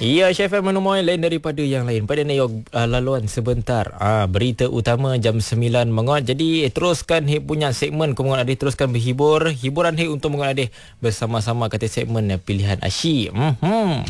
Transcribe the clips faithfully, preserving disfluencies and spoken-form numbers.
Ya, Chef M menemui lain daripada yang lain. Pada ni uh, laluan sebentar. Ah, berita utama jam sembilan mengot. Jadi teruskan hip punya segmen kau mengot adik, teruskan berhibur. Hiburan hip untuk mengot adik bersama-sama kata segmen pilihan Asyik. Mhm.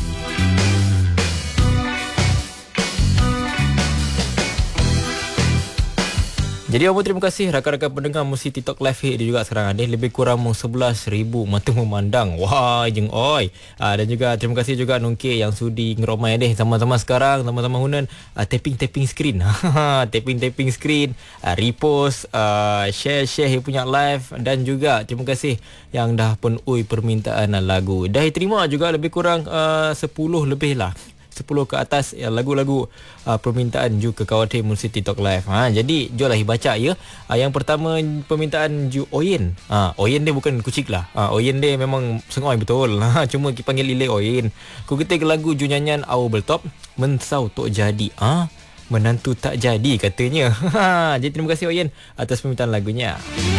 Jadi apa terima kasih rakan-rakan pendengar Musi TikTok Live hit dia juga sekarang ada lebih kurang sebelas ribu mata memandang. Wah, jeng oi. Ah, dan juga terima kasih juga Nungkir yang sudi ngeromai deh sama-sama sekarang sama-sama hunan uh, tapping-tapping screen. tapping-tapping screen, uh, repost, uh, share-share punya live dan juga terima kasih yang dah pun ui permintaan lagu. Dah terima juga lebih kurang uh, sepuluh lebih lah. sepuluh ke atas ya, lagu-lagu uh, permintaan Ju ke kawatir Musi TikTok Live. Ha, jadi jomlah baca ya. Uh, yang pertama permintaan Ju Oyen. Ha, Oyen dia bukan kucing lah. Ha, Oyen dia memang sengoi betul. Ha, cuma kita panggil Lile Oyen. Ku ketik lagu Ju nyanyian Au Beltop Mensau Tok Jadi. Ha, menantu tak jadi katanya. Ha, jadi terima kasih Oyen atas permintaan lagunya.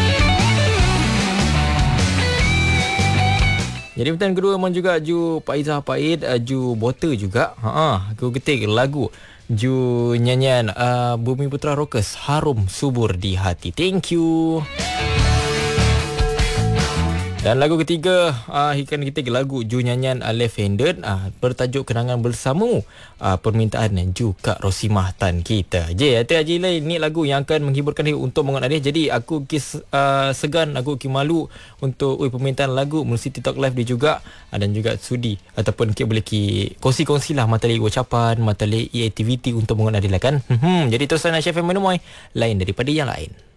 Jadi pertanyaan kedua memang juga Ju Pak Izzah Paid, uh, Ju Bota juga. Ha, aku ketik lagu Ju nyanyian uh, Bumi Putra Rockers Harum Subur di Hati. Thank you. Dan lagu ketiga uh, ikan ketik lagu Ju nyanyian Left Handed uh, bertajuk Kenangan Bersamamu, uh, permintaan Ju Kak Rosimah Tan kita. Je hati Haji lain ni lagu yang akan menghiburkan dia untuk mengot adih. Jadi aku kis uh, segan, aku ki malu untuk ui permintaan lagu Musi TikTok Live dia juga uh, dan juga sudi ataupun ki boleh ki kongsi-kongsi lah materi ucapan, materi aktiviti untuk mengot adih lah kan. Hmm, jadi teruslah Chef menemui lain daripada yang lain.